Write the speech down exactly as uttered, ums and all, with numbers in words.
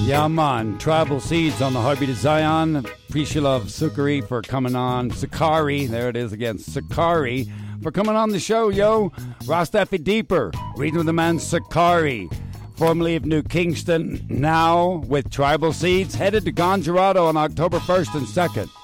Yeah, man. Tribal Seeds on the Heartbeat of Zion. Appreciate love Sukari for coming on. Sakari, there it is again. Sakari for coming on the show, yo. Rastafi Deeper, reading with the man Sakari, formerly of New Kingston, now with Tribal Seeds, headed to Gonjarado on October first and second.